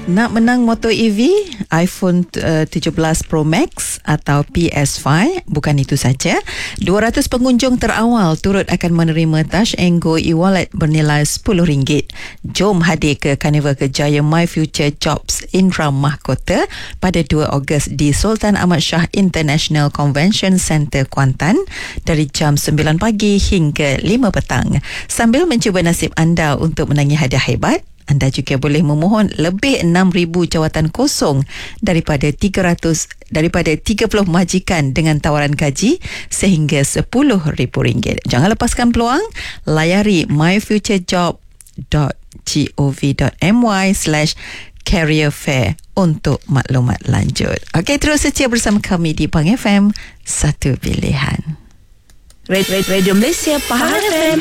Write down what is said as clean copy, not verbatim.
Nak menang motor EV, iPhone 17 Pro Max atau PS5? Bukan itu saja. 200 pengunjung terawal turut akan menerima Touch and Go e-wallet bernilai RM10. Jom hadir ke Karnival Kerjaya My Future Jobs Indra Mahkota pada 2 Ogos di Sultan Ahmad Shah International Convention Centre, Kuantan dari jam 9 pagi hingga 5 petang. Sambil mencuba nasib anda untuk menangi hadiah hebat, anda juga boleh memohon lebih 6,000 jawatan kosong daripada 30 majikan dengan tawaran gaji sehingga RM10,000. Jangan lepaskan peluang. Layari myfuturejob.gov.my/career fair untuk maklumat lanjut. Okey, terus setia bersama kami di Pang FM, satu pilihan. Radio Malaysia Pahang FM.